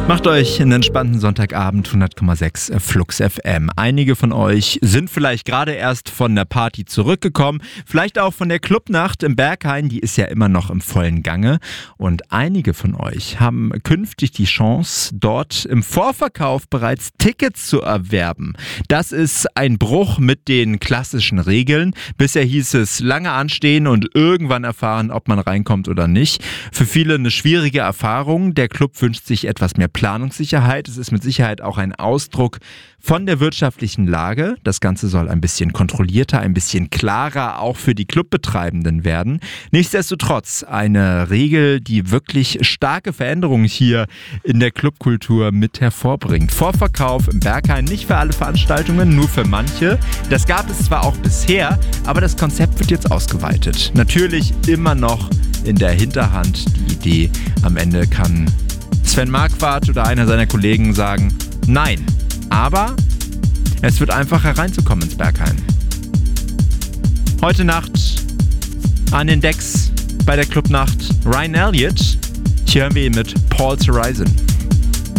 Macht euch einen entspannten Sonntagabend, 100,6 Flux FM. Einige von euch sind vielleicht gerade erst von der Party zurückgekommen, vielleicht auch von der Clubnacht im Berghain, die ist ja immer noch im vollen Gange. Und einige von euch haben künftig die Chance, dort im Vorverkauf bereits Tickets zu erwerben. Das ist ein Bruch mit den klassischen Regeln. Bisher hieß es lange anstehen und irgendwann erfahren, ob man reinkommt oder nicht. Für viele eine schwierige Erfahrung. Der Club wünscht sich etwas mehr Planungssicherheit. Es ist mit Sicherheit auch ein Ausdruck von der wirtschaftlichen Lage. Das Ganze soll ein bisschen kontrollierter, ein bisschen klarer auch für die Clubbetreibenden werden. Nichtsdestotrotz eine Regel, die wirklich starke Veränderungen hier in der Clubkultur mit hervorbringt. Vorverkauf im Berghain nicht für alle Veranstaltungen, nur für manche. Das gab es zwar auch bisher, aber das Konzept wird jetzt ausgeweitet. Natürlich immer noch in der Hinterhand die Idee, am Ende kann Sven Marquardt oder einer seiner Kollegen sagen, nein. Aber es wird einfacher reinzukommen ins Berghain. Heute Nacht an den Decks bei der Clubnacht Ryan Elliott. Hier hören wir ihn mit Paul's Horizon.